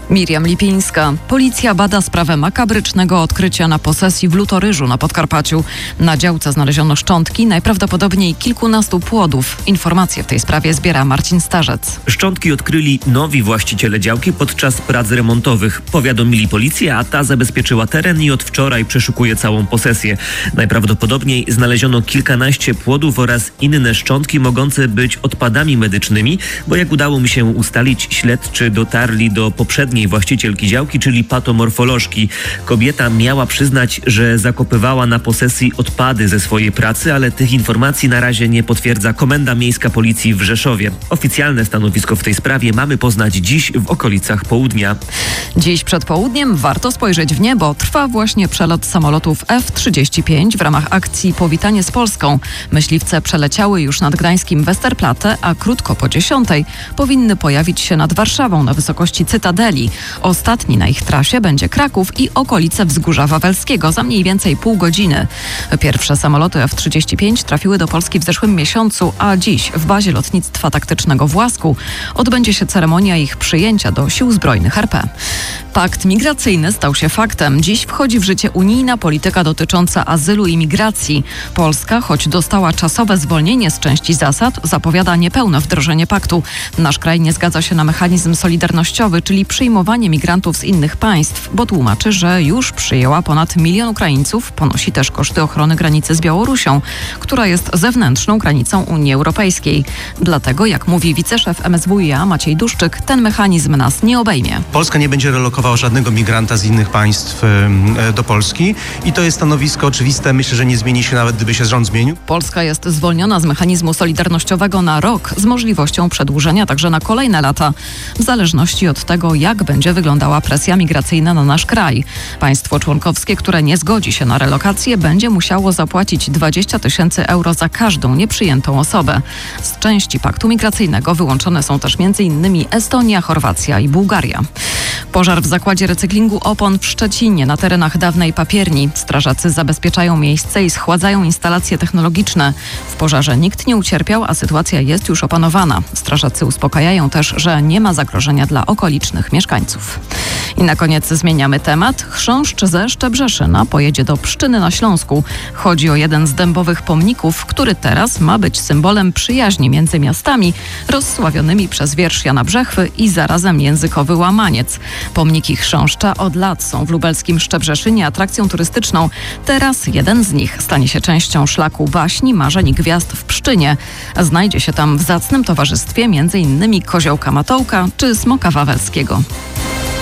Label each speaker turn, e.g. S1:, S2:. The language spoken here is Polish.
S1: Miriam Lipińska. Policja bada sprawę makabrycznego odkrycia na posesji w Lutoryżu na Podkarpaciu. Na działce znaleziono szczątki, najprawdopodobniej kilkunastu płodów. Informacje w tej sprawie zbiera Marcin Starzec.
S2: Szczątki odkryli nowi właściciele działki podczas prac remontowych. Powiadomili policję, a ta zabezpieczyła teren i od wczoraj przeszukuje całą posesję. Najprawdopodobniej znaleziono kilkanaście płodów oraz inne szczątki mogące być odpadami medycznymi, bo jak udało mi się ustalić, śledczy dotarli do poprzedniej właścicielki działki, czyli patomorfolożki. Kobieta miała przyznać, że zakopywała na posesji odpady ze swojej pracy, ale tych informacji na razie nie potwierdza Komenda Miejska Policji w Rzeszowie. Oficjalne stanowisko w tej sprawie mamy poznać dziś w okolicach południa.
S1: Dziś przed południem warto spojrzeć w niebo. Trwa właśnie przelot samolotów F-35 w ramach akcji Powitanie z Polską. Myśliwce przeleciały już nad gdańskim Westerplatte, a krótko po 10:00 powinny pojawić się nad Warszawą na wysokości Cytadeli. Ostatni na ich trasie będzie Kraków i okolice Wzgórza Wawelskiego za mniej więcej pół godziny. Pierwsze samoloty F-35 trafiły do Polski w zeszłym miesiącu, a dziś w bazie lotnictwa taktycznego w Łasku odbędzie się ceremonia ich przyjęcia do Sił Zbrojnych RP. Pakt migracyjny stał się faktem. Dziś wchodzi w życie unijna polityka dotycząca azylu i migracji. Polska, choć dostała czasowe zwolnienie z części zasad, zapowiada niepełne wdrożenie paktu. Nasz kraj nie zgadza się na mechanizm solidarnościowy, czyli przyjmowanie migrantów z innych państw, bo tłumaczy, że już przyjęła ponad 1 milion Ukraińców, ponosi też koszty ochrony granicy z Białorusią, która jest zewnętrzną granicą Unii Europejskiej. Dlatego, jak mówi wiceszef MSWiA Maciej Duszczyk, ten mechanizm nas nie obejmie.
S3: Polska nie będzie relokowała żadnego migranta z innych państw do Polski i to jest stanowisko oczywiste. Myślę, że nie zmieni się nawet, gdyby się rząd zmienił.
S1: Polska jest zwolniona z mechanizmu solidarnościowego na rok z możliwością przedłużenia także na kolejne lata, w zależności od tego, jak będzie wyglądała presja migracyjna na nasz kraj. Państwo członkowskie, które nie zgodzi się na relokację, będzie musiało zapłacić 20 000 euro za każdą nieprzyjętą osobę. Z części paktu migracyjnego wyłączone są też m.in. Estonia, Chorwacja i Bułgaria. Pożar w zakładzie recyklingu opon w Szczecinie na terenach dawnej papierni. Strażacy zabezpieczają miejsce i schładzają instalacje technologiczne. W pożarze nikt nie ucierpiał, a sytuacja jest już opanowana. Strażacy uspokajają też, że nie ma zagrożenia dla okolicznych mieszkańców. I na koniec zmieniamy temat. Chrząszcz ze Szczebrzeszyna pojedzie do Pszczyny na Śląsku. Chodzi o jeden z dębowych pomników, który teraz ma być symbolem przyjaźni między miastami, rozsławionymi przez wiersz Jana Brzechwy i zarazem językowy łamaniec. Pomniki chrząszcza od lat są w lubelskim Szczebrzeszynie atrakcją turystyczną. Teraz jeden z nich stanie się częścią szlaku baśni, marzeń i gwiazd w Pszczynie. Znajdzie się tam w zacnym towarzystwie m.in. koziołka Matołka czy smoka wawelskiego.